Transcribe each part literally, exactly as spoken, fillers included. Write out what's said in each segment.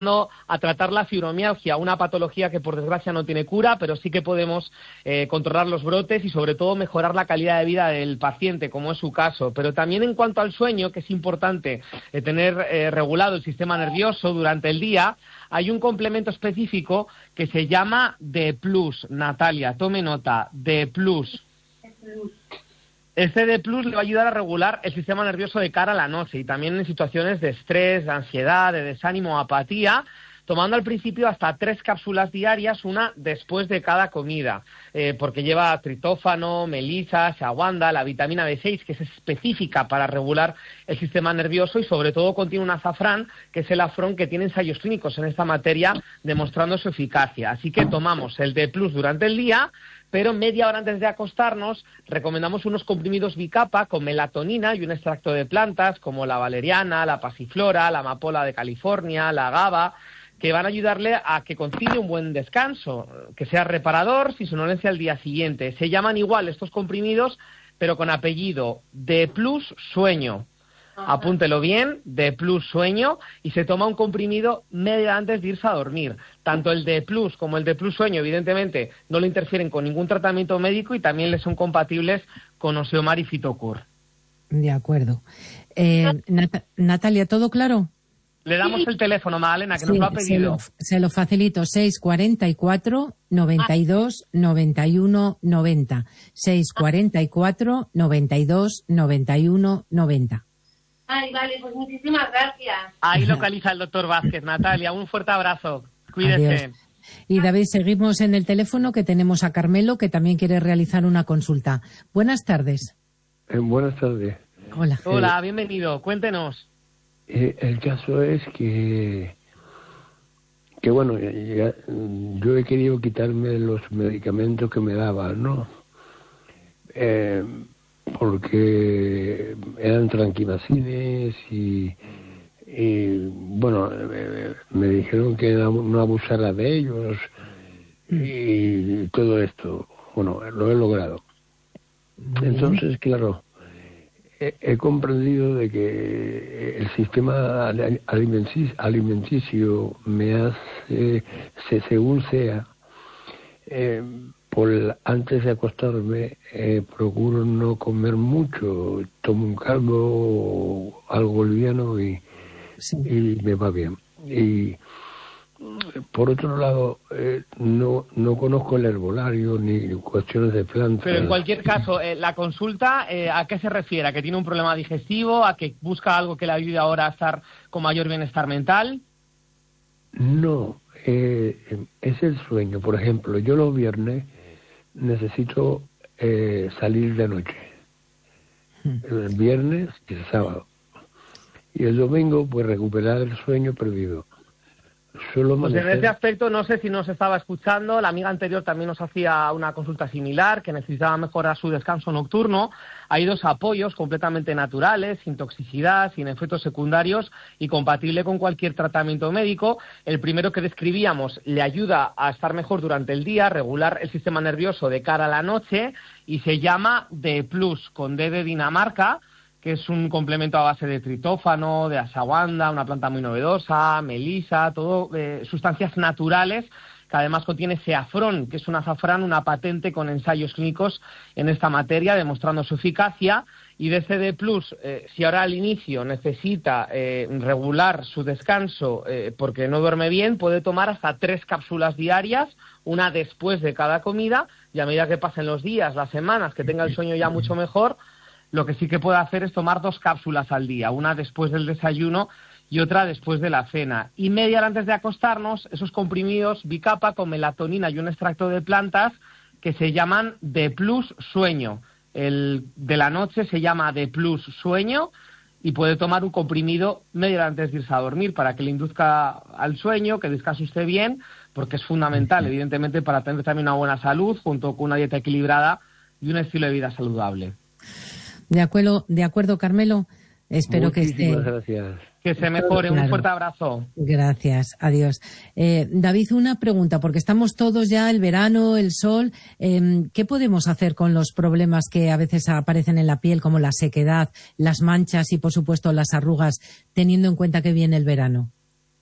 a tratar la fibromialgia, una patología que por desgracia no tiene cura, pero sí que podemos eh, controlar los brotes y sobre todo mejorar la calidad de vida del paciente, como es su caso. Pero también en cuanto al sueño, que es importante eh, tener eh, regulado el sistema nervioso durante el día, hay un complemento específico que se llama D plus, Natalia, tome nota, D plus. Este D plus le va a ayudar a regular el sistema nervioso de cara a la noche y también en situaciones de estrés, de ansiedad, de desánimo, apatía, tomando al principio hasta tres cápsulas diarias, una después de cada comida, eh, porque lleva tritófano, melisa, ashwagandha, la vitamina B seis, que es específica para regular el sistema nervioso y sobre todo contiene un azafrán, que es el afrón que tiene ensayos clínicos en esta materia, demostrando su eficacia. Así que tomamos el D plus durante el día, pero media hora antes de acostarnos recomendamos unos comprimidos bicapa con melatonina y un extracto de plantas como la valeriana, la pasiflora, la amapola de California, la gaba, que van a ayudarle a que concilie un buen descanso, que sea reparador sin somnolencia al día siguiente. Se llaman igual estos comprimidos, pero con apellido D plus sueño. Apúntelo bien, D plus sueño, y se toma un comprimido media hora antes de irse a dormir. Tanto el D plus como el D plus sueño, evidentemente, no le interfieren con ningún tratamiento médico y también le son compatibles con Osteomar y Fitocur. De acuerdo. Eh, Nat- Natalia, ¿todo claro? Le damos el teléfono, Magdalena, que Sí, nos lo ha se pedido. lo, se lo facilito, seis cuarenta y cuatro, noventa y dos, noventa y uno, noventa. seis cuarenta y cuatro, noventa y dos, noventa y uno, noventa. Ay, vale, pues muchísimas gracias. Ahí localiza el doctor Vázquez. Natalia, un fuerte abrazo. Cuídese. Adiós. Y David, seguimos en el teléfono que tenemos a Carmelo, que también quiere realizar una consulta. Buenas tardes. Eh, buenas tardes. Hola. Hola, bienvenido. Cuéntenos. Eh, el caso es que, que bueno, ya- ya- yo he querido quitarme los medicamentos que me daban, ¿no? Eh, porque eran tranquilacines y, y bueno, eh, me dijeron que no no abusara de ellos y todo esto. Bueno, lo he logrado. Entonces, claro, he, he comprendido de que el sistema ali- alimenticio, alimenticio me hace, se- según sea, eh, por el- antes de acostarme, eh, procuro no comer mucho, tomo un caldo o algo liviano y, Sí. y me va bien. Y por otro lado, eh, no no conozco el herbolario ni cuestiones de plantas. Pero en cualquier caso, eh, la consulta, eh, ¿a qué se refiere? ¿A que tiene un problema digestivo? ¿A que busca algo que le ayude ahora a estar con mayor bienestar mental? No, eh, es el sueño. Por ejemplo, yo los viernes necesito eh, salir de noche. El viernes y el sábado. Y el domingo, pues recuperar el sueño perdido. Suelo Pues en amanecer- ese aspecto, no sé si nos estaba escuchando, la amiga anterior también nos hacía una consulta similar, que necesitaba mejorar su descanso nocturno. Hay dos apoyos completamente naturales, sin toxicidad, sin efectos secundarios y compatible con cualquier tratamiento médico. El primero que describíamos le ayuda a estar mejor durante el día, regular el sistema nervioso de cara a la noche y se llama D plus, con D de Dinamarca, que es un complemento a base de tritófano, de ashwagandha, una planta muy novedosa, melisa, todo eh, sustancias naturales, que además contiene seafrón, que es un azafrán, una patente con ensayos clínicos en esta materia, demostrando su eficacia. Y de ese D plus, eh, si ahora al inicio necesita eh, regular su descanso eh, porque no duerme bien, puede tomar hasta tres cápsulas diarias, una después de cada comida, y a medida que pasen los días, las semanas, que tenga el sueño ya mucho mejor, lo que sí que puede hacer es tomar dos cápsulas al día, una después del desayuno y otra después de la cena. Y media hora antes de acostarnos, esos comprimidos bicapa con melatonina y un extracto de plantas que se llaman D plus sueño. El de la noche se llama D plus sueño y puede tomar un comprimido media hora antes de irse a dormir para que le induzca al sueño, que descanse usted bien, porque es fundamental, evidentemente, para tener también una buena salud, junto con una dieta equilibrada y un estilo de vida saludable. De acuerdo, de acuerdo, Carmelo. Espero que esté. Muchísimas gracias. Que se mejore. Claro. Un fuerte abrazo. Gracias, adiós. Eh, David, una pregunta, porque estamos todos ya, el verano, el sol. Eh, ¿Qué podemos hacer con los problemas que a veces aparecen en la piel, como la sequedad, las manchas y, por supuesto, las arrugas, teniendo en cuenta que viene el verano?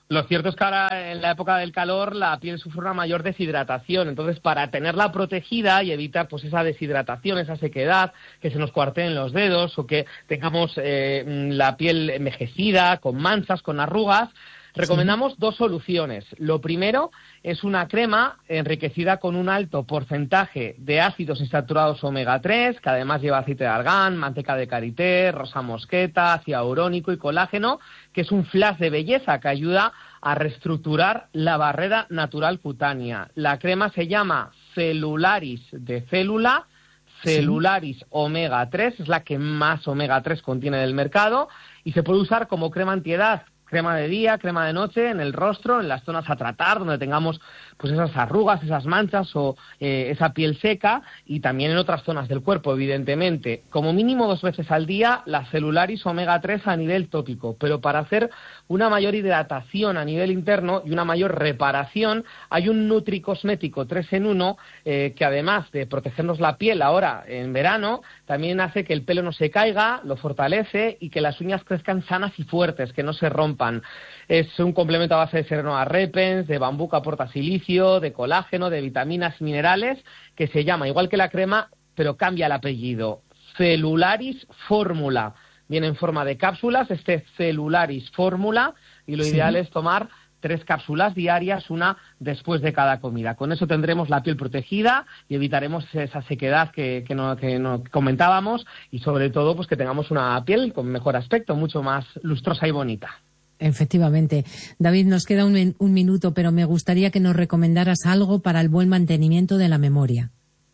Lo cierto es que ahora, en la época del calor, la piel sufre una mayor deshidratación. Entonces, para tenerla protegida y evitar pues esa deshidratación, esa sequedad, que se nos cuarteen los dedos o que tengamos eh, la piel envejecida, con manchas, con arrugas, recomendamos sí. dos soluciones. Lo primero es una crema enriquecida con un alto porcentaje de ácidos insaturados omega tres, que además lleva aceite de argán, manteca de karité, rosa mosqueta, ácido hialurónico y colágeno, que es un flash de belleza que ayuda a reestructurar la barrera natural cutánea. La crema se llama Celularis de célula, Celularis sí. omega tres, es la que más omega tres contiene del mercado y se puede usar como crema antiedad. Crema de día, crema de noche, en el rostro, en las zonas a tratar, donde tengamos pues esas arrugas, esas manchas o eh, esa piel seca, y también en otras zonas del cuerpo, evidentemente. Como mínimo dos veces al día, la Celularis omega tres a nivel tópico, pero para hacer una mayor hidratación a nivel interno y una mayor reparación, hay un nutricosmético tres en uno eh, que además de protegernos la piel ahora en verano, también hace que el pelo no se caiga, lo fortalece y que las uñas crezcan sanas y fuertes, que no se rompan. Es un complemento a base de Serenoa repens, de bambú que aporta silicio, de colágeno, de vitaminas y minerales, que se llama igual que la crema, pero cambia el apellido, Celularis Fórmula. Viene en forma de cápsulas, este Celularis Fórmula, y lo sí. ideal es tomar tres cápsulas diarias, una después de cada comida. Con eso tendremos la piel protegida y evitaremos esa sequedad que, que, no, que no comentábamos, y sobre todo pues que tengamos una piel con mejor aspecto, mucho más lustrosa y bonita. Efectivamente. David, nos queda un, un minuto, pero me gustaría que nos recomendaras algo para el buen mantenimiento de la memoria.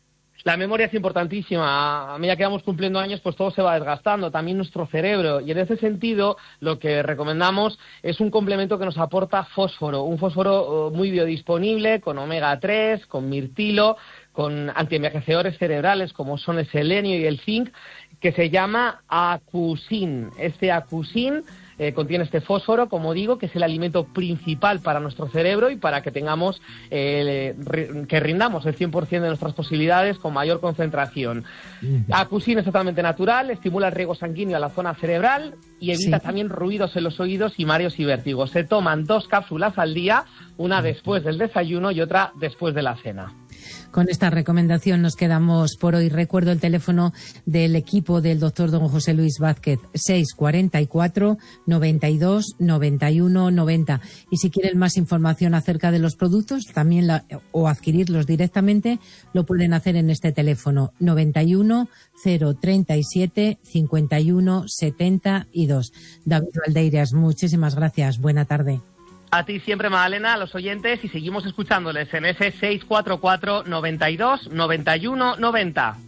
La memoria es importantísima. A medida que vamos cumpliendo años, pues todo se va desgastando, también nuestro cerebro. Y en ese sentido, lo que recomendamos es un complemento que nos aporta fósforo. Un fósforo muy biodisponible, con omega tres, con mirtilo, con antienvejecedores cerebrales, como son el selenio y el zinc, que se llama Acusin. Este Acusin Eh, contiene este fósforo, como digo, que es el alimento principal para nuestro cerebro y para que tengamos, eh, que rindamos el cien por ciento de nuestras posibilidades con mayor concentración. Mm. Acusin es totalmente natural, estimula el riego sanguíneo a la zona cerebral y evita sí. también ruidos en los oídos y mareos y vértigos. Se toman dos cápsulas al día, una después del desayuno y otra después de la cena. Con esta recomendación nos quedamos por hoy. Recuerdo el teléfono del equipo del doctor don José Luis Vázquez, seis cuarenta y cuatro, noventa y dos, noventa y uno, noventa. Y si quieren más información acerca de los productos también la, o adquirirlos directamente, lo pueden hacer en este teléfono, noventa y uno, cero treinta y siete, cincuenta y uno, setenta y dos. David Valdeiras, muchísimas gracias. Buena tarde. A ti siempre, Magdalena, a los oyentes, y seguimos escuchándoles en ese seis cuatro cuatro, noventa y dos, noventa y uno, noventa.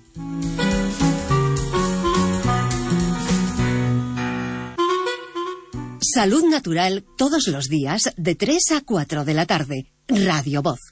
Salud Natural todos los días de tres a cuatro de la tarde. Radio Voz.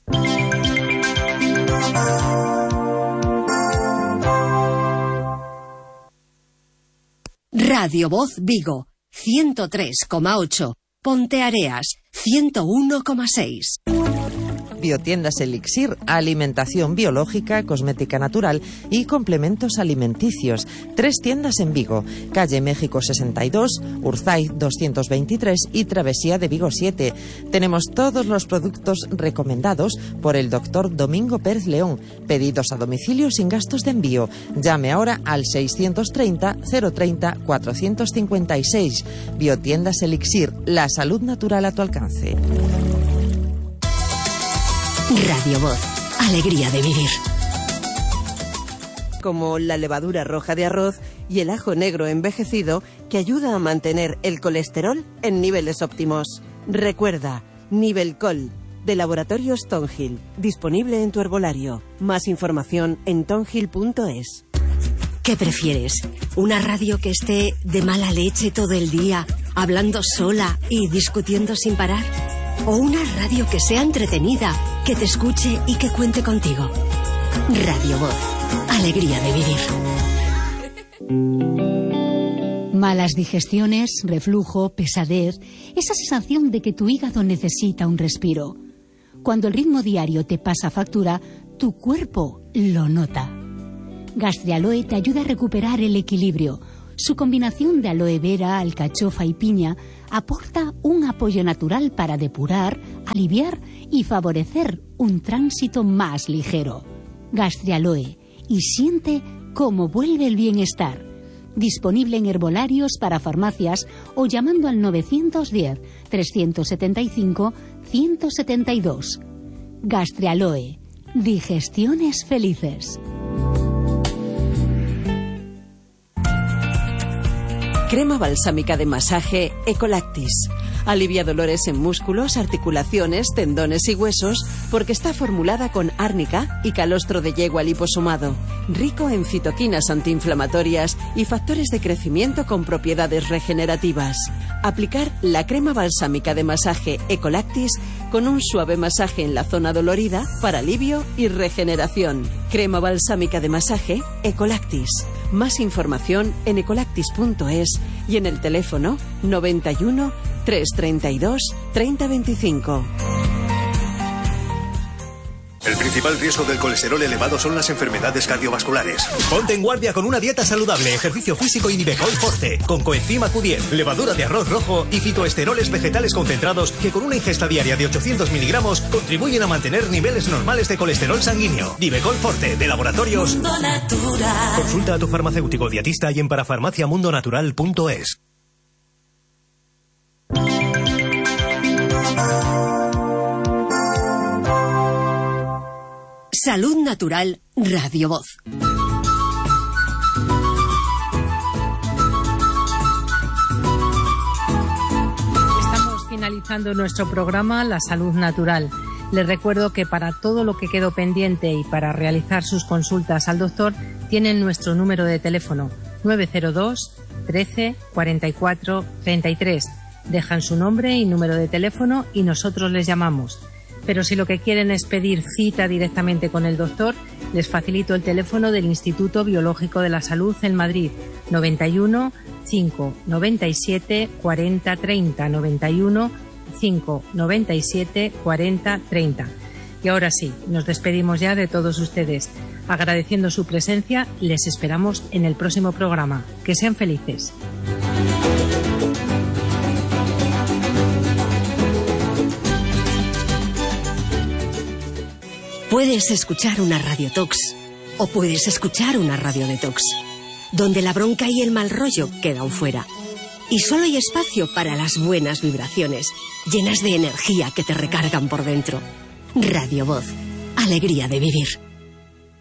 Radio Voz Vigo, ciento tres coma ocho. Ponteareas, ciento uno coma seis. Biotiendas Elixir, alimentación biológica, cosmética natural y complementos alimenticios. Tres tiendas en Vigo, calle México sesenta y dos, Urzaiz doscientos veintitrés y Travesía de Vigo siete. Tenemos todos los productos recomendados por el doctor Domingo Pérez León. Pedidos a domicilio sin gastos de envío. Llame ahora al seiscientos treinta, cero treinta, cuatrocientos cincuenta y seis. Biotiendas Elixir, la salud natural a tu alcance. Radio Voz, alegría de vivir. Como la levadura roja de arroz y el ajo negro envejecido, que ayuda a mantener el colesterol en niveles óptimos. Recuerda, Nivelcol, de Laboratorios Tonhill, disponible en tu herbolario. Más información en tonhill punto es. ¿Qué prefieres? ¿Una radio que esté de mala leche todo el día, hablando sola y discutiendo sin parar? ¿O una radio que sea entretenida, que te escuche y que cuente contigo? Radio Voz, alegría de vivir. Malas digestiones, reflujo, pesadez, esa sensación de que tu hígado necesita un respiro. Cuando el ritmo diario te pasa factura, tu cuerpo lo nota. Gastrialoe te ayuda a recuperar el equilibrio. Su combinación de aloe vera, alcachofa y piña aporta un apoyo natural para depurar, aliviar y favorecer un tránsito más ligero. Gastrialoe, y siente cómo vuelve el bienestar. Disponible en herbolarios para farmacias o llamando al novecientos diez, trescientos setenta y cinco, ciento setenta y dos. Gastrialoe, digestiones felices. Crema balsámica de masaje Ecolactis. Alivia dolores en músculos, articulaciones, tendones y huesos porque está formulada con árnica y calostro de yegua liposomado, rico en citoquinas antiinflamatorias y factores de crecimiento con propiedades regenerativas. Aplicar la crema balsámica de masaje Ecolactis con un suave masaje en la zona dolorida para alivio y regeneración. Crema balsámica de masaje Ecolactis. Más información en ecolactis punto es y en el teléfono noventa y uno, trescientos treinta y dos, treinta veinticinco. El principal riesgo del colesterol elevado son las enfermedades cardiovasculares. Ponte en guardia con una dieta saludable, ejercicio físico y Nivecol Forte, con coenzima Q diez, levadura de arroz rojo y fitoesteroles vegetales concentrados que con una ingesta diaria de ochocientos miligramos contribuyen a mantener niveles normales de colesterol sanguíneo. Nivecol Forte, de Laboratorios Mundo Natural. Consulta a tu farmacéutico dietista y en parafarmacia mundo natural punto es. Salud Natural, Radio Voz. Estamos finalizando nuestro programa La Salud Natural. Les recuerdo que para todo lo que quedó pendiente y para realizar sus consultas al doctor, tienen nuestro número de teléfono nueve cero dos, trece, cuarenta y cuatro, treinta y tres. Dejan su nombre y número de teléfono y nosotros les llamamos. Pero si lo que quieren es pedir cita directamente con el doctor, les facilito el teléfono del Instituto Biológico de la Salud en Madrid, noventa y uno, cinco, noventa y siete, cuarenta, treinta, noventa y uno, cinco, noventa y siete, cuarenta, treinta. Y ahora sí, nos despedimos ya de todos ustedes. Agradeciendo su presencia, les esperamos en el próximo programa. Que sean felices. Puedes escuchar una radiotox o puedes escuchar una radiodetox, donde la bronca y el mal rollo quedan fuera. Y solo hay espacio para las buenas vibraciones, llenas de energía que te recargan por dentro. Radio Voz, alegría de vivir.